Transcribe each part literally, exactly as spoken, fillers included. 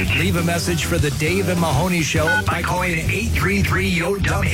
Leave a message for the Dave and Mahoney Show by calling eight three three, Y O, dummy.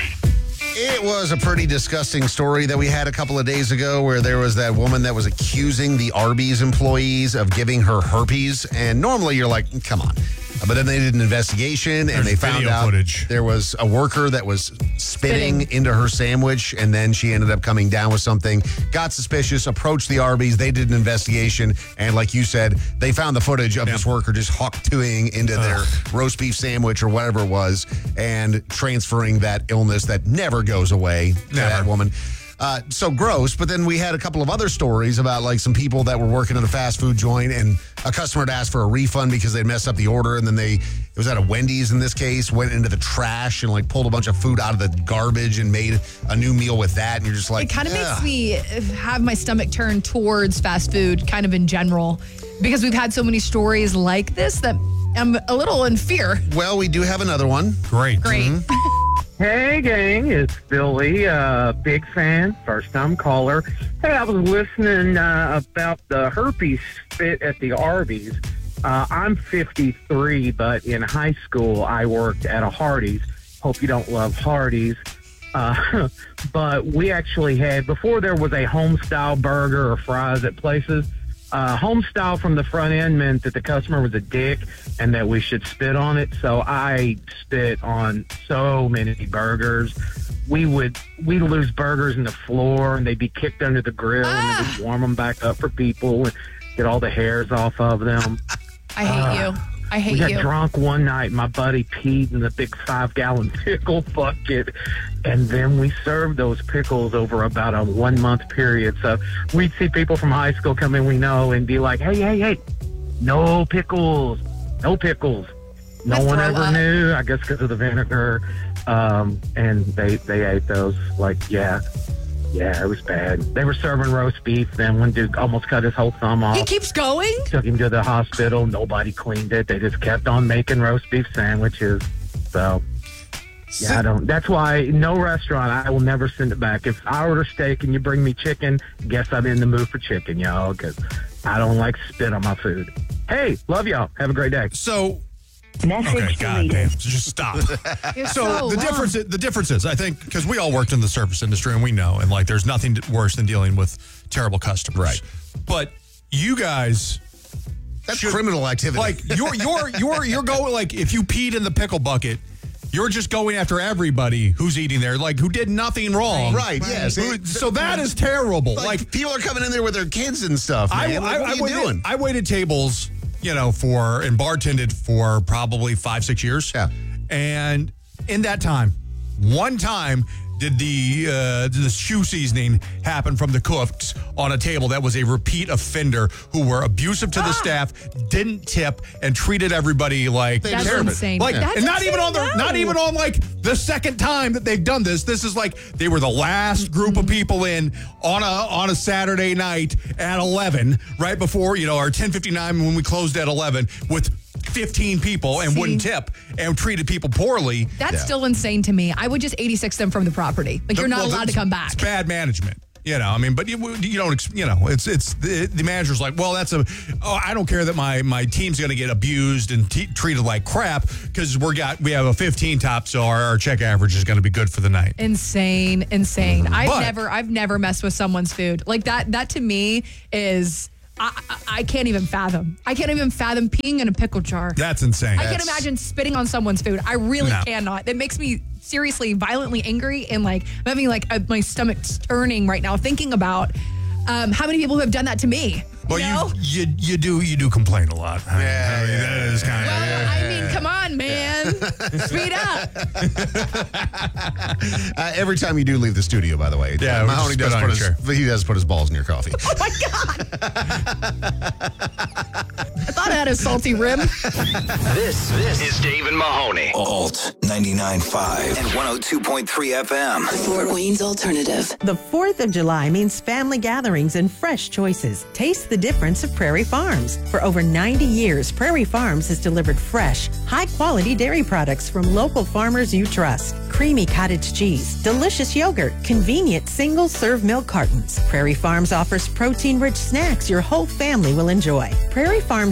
It was a pretty disgusting story that we had a couple of days ago where there was that woman that was accusing the Arby's employees of giving her herpes. And normally you're like, come on. But then they did an investigation and There's they found out footage. there was a worker that was spitting, spitting into her sandwich, and then she ended up coming down with something, got suspicious, approached the Arby's. They did an investigation, and like you said, they found the footage of yeah. this worker just hawk-tooing into Ugh. their roast beef sandwich or whatever it was and transferring that illness that never goes away to Never. that woman. Uh, so gross, but then we had a couple of other stories about like some people that were working at a fast food joint and a customer had asked for a refund because they'd messed up the order, and then they, it was at a Wendy's in this case, went into the trash and like pulled a bunch of food out of the garbage and made a new meal with that, and you're just like, it kind of Ugh. makes me have my stomach turn towards fast food kind of in general, because we've had so many stories like this that I'm a little in fear. Well, we do have another one. Great. Great. Mm-hmm. Hey, gang, it's Billy, uh, big fan, first-time caller. Hey, I was listening uh, about the herpes spit at the Arby's. Uh, I'm fifty-three, but in high school, I worked at a Hardee's. Hope you don't love Hardee's. Uh, but we actually had, before there was a home-style burger or fries at places, Uh, home style from the front end meant that the customer was a dick and that we should spit on it. So I spit on so many burgers. We would we'd lose burgers in the floor and they'd be kicked under the grill ah. and then we'd warm them back up for people and get all the hairs off of them. I hate uh, you. I hate we got you. drunk one night. My buddy peed in the big five-gallon pickle bucket, and then we served those pickles over about a one-month period. So we'd see people from high school come in, we know, and be like, hey, hey, hey, no pickles, no pickles. No Let's one throw ever up. knew, I guess because of the vinegar, um, and they, they ate those. Like, yeah, yeah, it was bad. They were serving roast beef. Then one dude almost cut his whole thumb off. He keeps going? Took him to the hospital. Nobody cleaned it. They just kept on making roast beef sandwiches. So, yeah, I don't. That's why no restaurant, I will never send it back. If I order steak and you bring me chicken, guess I'm in the mood for chicken, y'all, because I don't like spit on my food. Hey, love y'all. Have a great day. So, Message okay, God damn, just stop. You're So so the wrong. difference, the difference is, I think, because we all worked in the service industry and we know, and like, there's nothing worse than dealing with terrible customers. Right. But you guys, That's should- criminal activity. like, you're you're you're you're going like, if you peed in the pickle bucket, you're just going after everybody who's eating there, like who did nothing wrong. Right, yes. Who- So that is terrible. like, Like, people are coming in there with their kids and stuff, I, man. Like, I, what I are you waited, doing? I waited tables, you know, for and bartended for probably five, six years. Yeah. And in that time, one time did the uh, the shoe seasoning happen from the cooks on a table that was a repeat offender who were abusive to the staff, didn't tip, and treated everybody like That's terrible. insane. Like, That's and not even insane, on the no. not even on like the second time that they've done this. This is like they were the last group of people in on a on a Saturday night at eleven, right before, you know, our ten fifty-nine when we closed at eleven with fifteen people and See? wouldn't tip and treated people poorly. That's Yeah. still insane to me. I would just eighty-six them from the property. Like, you're not Well, allowed to it's- come back. It's bad management. You know, I mean, but you, you don't, ex- you know, it's, it's, the, the manager's like, well, that's a, oh, I don't care that my, my team's going to get abused and t- treated like crap because we're got, we have a fifteen top, so our, our check average is going to be good for the night. Insane, insane. I've But- never, I've never messed with someone's food. Like that, that to me is, I, I, I can't even fathom. I can't even fathom peeing in a pickle jar. That's insane. I can't That's- imagine spitting on someone's food. I really No. cannot. That makes me seriously violently angry, and like I'm having like a, my stomach's turning right now thinking about um, how many people have done that to me. Well, you know? you, you you do you do complain a lot. I mean, Yeah, I mean, yeah, that is kind of. Well, I mean, come on, man. Speed up. Uh, every time you do leave the studio, by the way, Yeah, uh, we Mahoney just does spit put on his your he does put his balls in your coffee. Oh my God. I thought I had a salty rim. This, this is Dave and Mahoney. Alt ninety-nine point five and one oh two point three F M. Fort Wayne's Alternative. The fourth of July means family gatherings and fresh choices. Taste the difference of Prairie Farms. For over ninety years, Prairie Farms has delivered fresh, high-quality dairy products from local farmers you trust. Creamy cottage cheese, delicious yogurt, convenient single-serve milk cartons. Prairie Farms offers protein-rich snacks your whole family will enjoy. Prairie Farms dairy products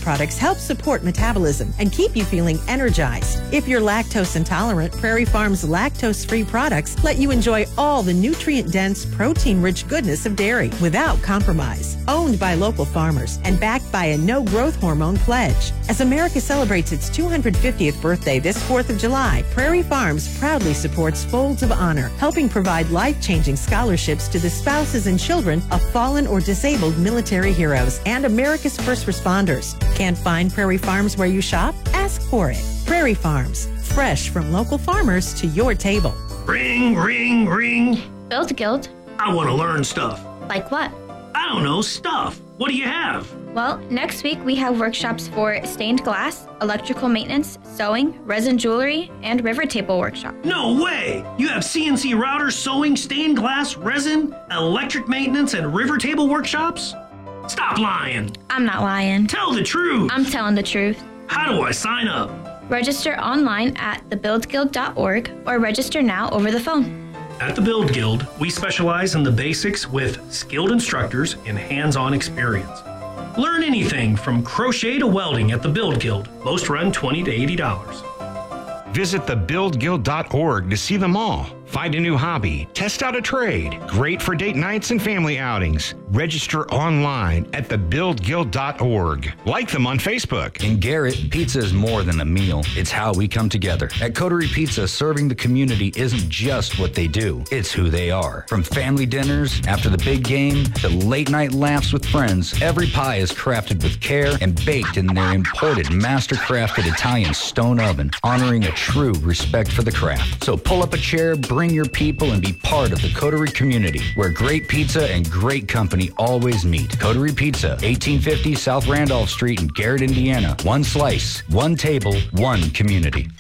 products help support metabolism and keep you feeling energized. If you're lactose intolerant, Prairie Farms lactose-free products let you enjoy all the nutrient-dense, protein-rich goodness of dairy without compromise. Owned by local farmers and backed by a no-growth hormone pledge. As America celebrates its two hundred fiftieth birthday this fourth of July, Prairie Farms proudly supports Folds of Honor, helping provide life-changing scholarships to the spouses and children of fallen or disabled military heroes and America's first responders. Can't find Prairie Farms where you shop? Ask for it. Prairie Farms, fresh from local farmers to your table. Ring, ring, ring. Build Guild. I want to learn stuff. Like what? I don't know, stuff. What do you have? Well, next week we have workshops for stained glass, electrical maintenance, sewing, resin jewelry, and river table workshop. No way! You have C N C routers, sewing, stained glass, resin, electric maintenance, and river table workshops? Stop lying. I'm not lying. Tell the truth. I'm telling the truth. How do I sign up? Register online at the build guild dot org or register now over the phone. At the Build Guild, we specialize in the basics with skilled instructors and hands-on experience. Learn anything from crochet to welding at the Build Guild. Most run twenty to eighty dollars. Visit the build guild dot org to see them all. Find a new hobby, test out a trade. Great for date nights and family outings. Register online at the build guild dot org. Like them on Facebook. In Garrett, pizza is more than a meal. It's how we come together. At Coterie Pizza, serving the community isn't just what they do. It's who they are. From family dinners after the big game to late night laughs with friends, every pie is crafted with care and baked in their imported master-crafted Italian stone oven, honoring a true respect for the craft. So pull up a chair, bring your people, and be part of the Coterie community, where great pizza and great company always meet. Coterie Pizza, eighteen fifty South Randolph Street in Garrett, Indiana. One slice, one table, one community.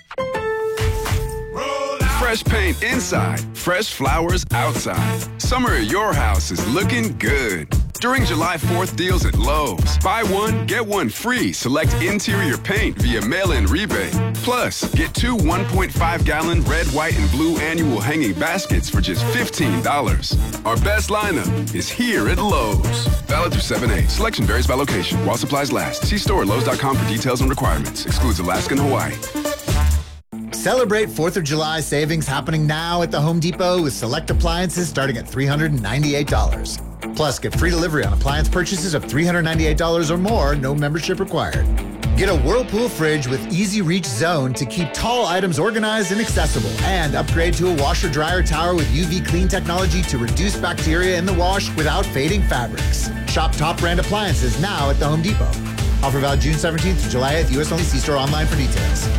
Fresh paint inside, fresh flowers outside. Summer at your house is looking good. During July fourth deals at Lowe's, buy one, get one free. Select interior paint via mail-in rebate. Plus, get two one point five gallon red, white, and blue annual hanging baskets for just fifteen dollars. Our best lineup is here at Lowe's. Valid through seven eight. Selection varies by location while supplies last. See store at Lowe's dot com for details and requirements. Excludes Alaska and Hawaii. Celebrate fourth of July savings happening now at the Home Depot with select appliances starting at three hundred ninety-eight dollars. Plus, get free delivery on appliance purchases of three hundred ninety-eight dollars or more, no membership required. Get a Whirlpool fridge with Easy Reach Zone to keep tall items organized and accessible. And upgrade to a washer-dryer tower with U V clean technology to reduce bacteria in the wash without fading fabrics. Shop top brand appliances now at the Home Depot. Offer valid June seventeenth to July eighth. U S only. See store online for details.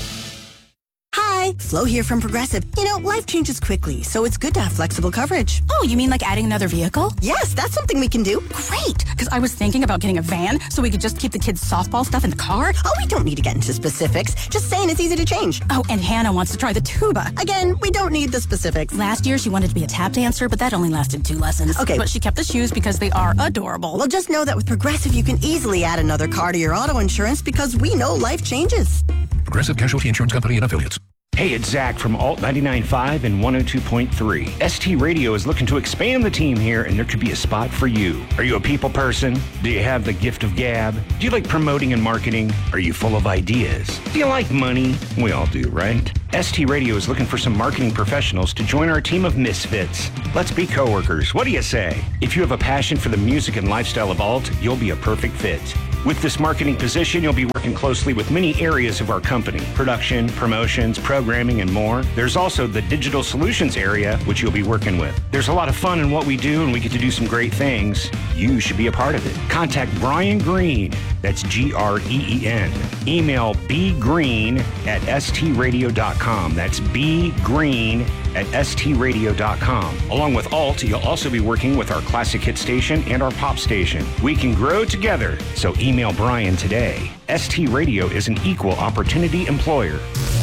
Hi, Flo here from Progressive. You know, life changes quickly, so it's good to have flexible coverage. Oh, you mean like adding another vehicle? Yes, that's something we can do. Great, because I was thinking about getting a van so we could just keep the kids' softball stuff in the car. Oh, we don't need to get into specifics. Just saying it's easy to change. Oh, and Hannah wants to try the tuba. Again, we don't need the specifics. Last year, she wanted to be a tap dancer, but that only lasted two lessons. Okay. But she kept the shoes because they are adorable. Well, just know that with Progressive, you can easily add another car to your auto insurance because we know life changes. Progressive Casualty Insurance Company and Affiliates. Hey, it's Zach from Alt ninety-nine point five and one oh two point three. S T Radio is looking to expand the team here, and there could be a spot for you. Are you a people person? Do you have the gift of gab? Do you like promoting and marketing? Are you full of ideas? Do you like money? We all do, right? S T Radio is looking for some marketing professionals to join our team of misfits. Let's be coworkers. What do you say? If you have a passion for the music and lifestyle of Alt, you'll be a perfect fit. With this marketing position, you'll be working closely with many areas of our company: production, promotions, programming, and more. There's also the digital solutions area, which you'll be working with. There's a lot of fun in what we do, and we get to do some great things. You should be a part of it. Contact Brian Green. That's G R E E N. Email bgreen at s t radio dot com. That's bgreen at s t radio dot com. Along with Alt, you'll also be working with our classic hit station and our pop station. We can grow together, so email Brian today. S T Radio is an equal opportunity employer.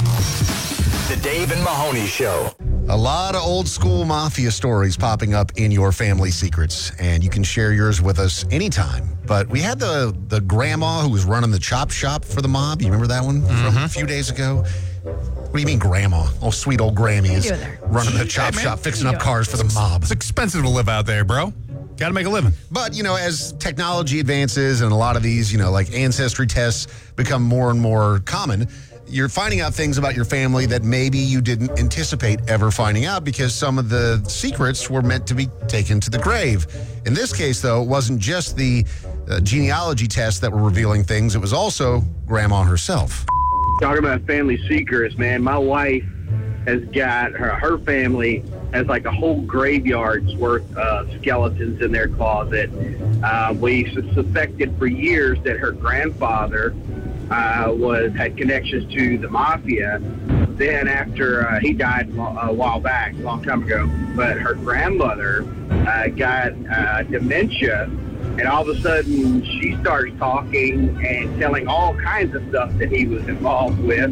The Dave and Mahoney Show. A lot of old school mafia stories popping up in your family secrets, and you can share yours with us anytime. But we had the the grandma who was running the chop shop for the mob. You remember that one mm-hmm. from a few days ago? What do you mean, grandma? Oh, sweet old Grammy is running the chop hey, shop, fixing up cars for the mob. It's expensive to live out there, bro. Got to make a living. But, you know, as technology advances and a lot of these, you know, like ancestry tests become more and more common, you're finding out things about your family that maybe you didn't anticipate ever finding out because some of the secrets were meant to be taken to the grave. In this case, though, it wasn't just the uh, genealogy tests that were revealing things. It was also Grandma herself. Talking about family secrets, man, my wife has got her, her family has like a whole graveyard's worth of skeletons in their closet. Uh, we suspected for years that her grandfather uh, was had connections to the mafia. Then after uh, he died a while back, a long time ago, but her grandmother uh, got uh, dementia, and all of a sudden she starts talking and telling all kinds of stuff that he was involved with.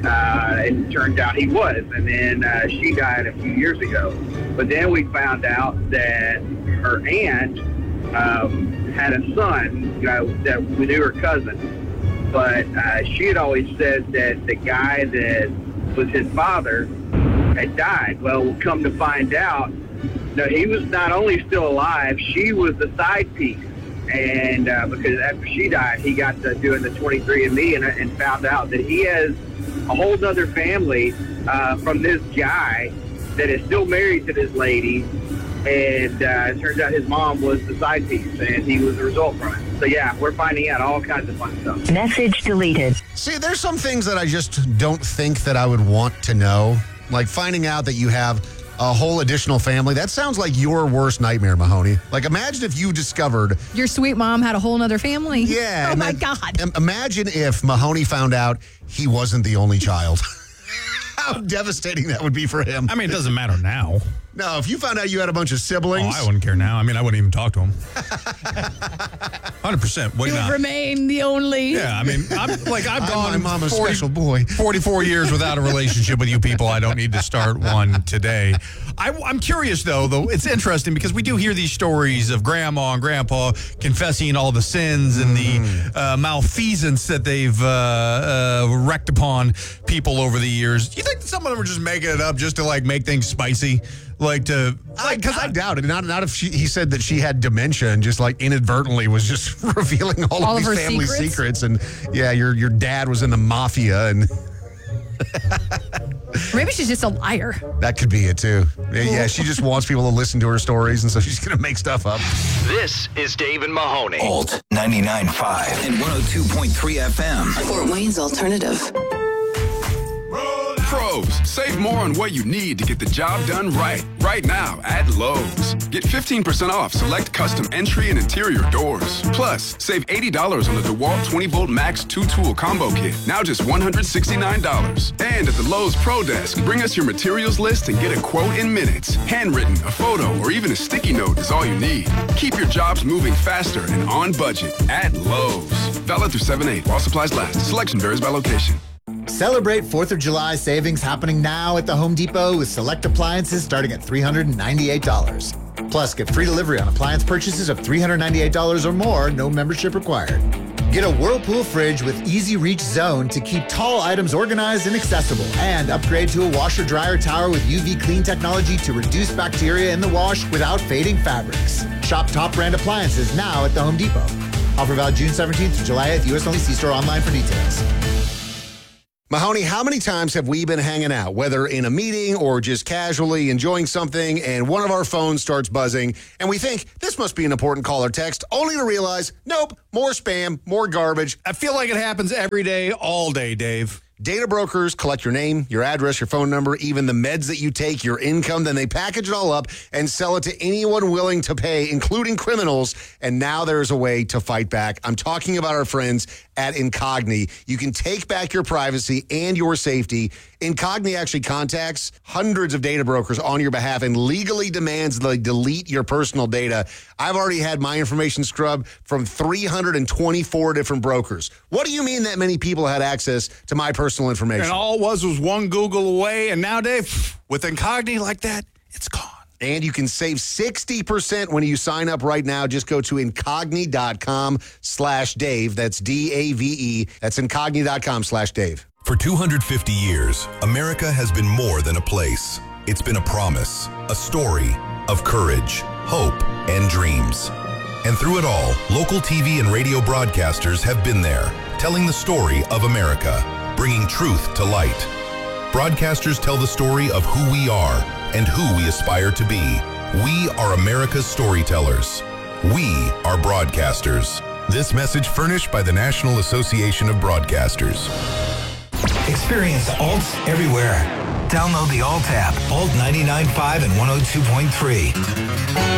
Uh, and it turns out he was. And then uh, she died a few years ago. But then we found out that her aunt um, had a son, you know, that we knew her cousin. But uh, she had always said that the guy that was his father had died. Well, we'll come to find out, no, he was not only still alive, she was the side piece. And uh, because after she died, he got to doing the twenty-three and me and, and found out that he has a whole other family uh, from this guy that is still married to this lady. And uh, it turns out his mom was the side piece, and he was the result from it. So, yeah, we're finding out all kinds of fun stuff. Message deleted. See, there's some things that I just don't think that I would want to know. Like finding out that you have a whole additional family. That sounds like your worst nightmare, Mahoney. Like, imagine if you discovered... Your sweet mom had a whole nother family. Yeah. Oh, my then, God. im- Imagine if Mahoney found out he wasn't the only child. How devastating that would be for him. I mean, it doesn't matter now. No, if you found out you had a bunch of siblings... Oh, I wouldn't care now. I mean, I wouldn't even talk to him. one hundred percent would You would not. remain the only. Yeah, I mean, I'm like I've I'm gone my mama's forty, special boy. forty-four years without a relationship with you people. I don't need to start one today. I, I'm curious though, though it's interesting because we do hear these stories of grandma and grandpa confessing all the sins and the uh, malfeasance that they've uh, uh, wrecked upon people over the years. Do you think some of them are just making it up just to like make things spicy? Like to, like, because I, I doubt it. Not, not if she, he said that she had dementia and just like inadvertently was just revealing all, All of of these her family secrets? secrets. And yeah, your your dad was in the mafia, and Maybe she's just a liar. that could be it too. Yeah, yeah, she just wants people to listen to her stories, and so she's gonna make stuff up. This is Dave and Mahoney. Alt ninety-nine point five and one oh two point three F M. Fort Wayne's Alternative. Pros, save more on what you need to get the job done right. Right now at Lowe's. Get fifteen percent off select custom entry and interior doors. Plus, save eighty dollars on the DeWalt twenty volt Max two tool combo kit. Now just one hundred sixty-nine dollars. And at the Lowe's Pro Desk, bring us your materials list and get a quote in minutes. Handwritten, a photo, or even a sticky note is all you need. Keep your jobs moving faster and on budget at Lowe's. Valid through seven eight while supplies last. Selection varies by location. Celebrate fourth of July savings happening now at the Home Depot with select appliances starting at three hundred ninety-eight dollars. Plus, get free delivery on appliance purchases of three hundred ninety-eight dollars or more, no membership required. Get a Whirlpool fridge with Easy Reach Zone to keep tall items organized and accessible. And upgrade to a washer-dryer tower with U V clean technology to reduce bacteria in the wash without fading fabrics. Shop top brand appliances now at the Home Depot. Offer valid June seventeenth to July eighth. U S only. See store online for details. Mahoney, how many times have we been hanging out, whether in a meeting or just casually enjoying something, and one of our phones starts buzzing, and we think, this must be an important call or text, only to realize, nope, more spam, more garbage. I feel like it happens every day, all day, Dave. Data brokers collect your name, your address, your phone number, even the meds that you take, your income. Then they package it all up and sell it to anyone willing to pay, including criminals. And now there's a way to fight back. I'm talking about our friends at Incogni. You can take back your privacy and your safety. Incogni actually contacts hundreds of data brokers on your behalf and legally demands they delete your personal data. I've already had my information scrubbed from three hundred twenty-four different brokers. What do you mean that many people had access to my personal information? And all it was was one Google away, and now, Dave, with Incogni like that, it's gone. And you can save sixty percent when you sign up right now. Just go to incogni.com slash Dave. That's D A V E. That's incogni.com slash Dave. For two hundred fifty years, America has been more than a place. It's been a promise, a story, of courage, hope, and dreams. And through it all, local T V and radio broadcasters have been there, telling the story of America, bringing truth to light. Broadcasters tell the story of who we are and who we aspire to be. We are America's storytellers. We are broadcasters. This message furnished by the National Association of Broadcasters. Experience Alt everywhere. Download the Alt app, Alt ninety-nine point five and one oh two point three.